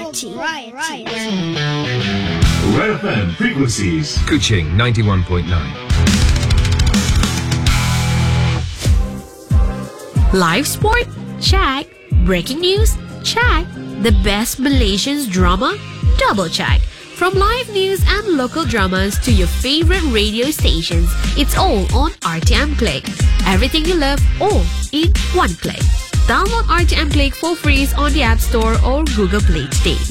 Variety. Red FM frequencies. Kuching 91.9. Live sport? Check. Breaking news? Check. The best Malaysian drama? Double check. From live news and local dramas to your favorite radio stations, it's all on RTM Click. Everything you love, all in one click. Download RTM Click for free on the App Store or Google Play today.